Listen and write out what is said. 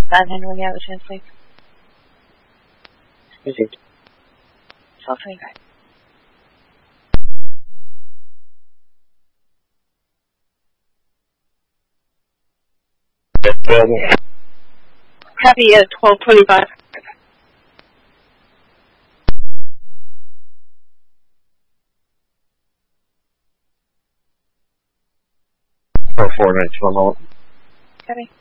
910 when you have a chance, please. Received. 1225. Copy at 1225. Oh, 4 minutes, 1 moment. Copy.